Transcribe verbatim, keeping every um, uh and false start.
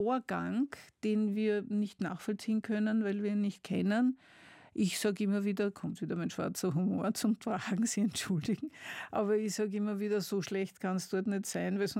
Vorgang, den wir nicht nachvollziehen können, weil wir ihn nicht kennen. Ich sage immer wieder, kommt wieder mein schwarzer Humor zum Tragen, Sie entschuldigen, aber ich sage immer wieder, so schlecht kann es dort nicht sein, weil sonst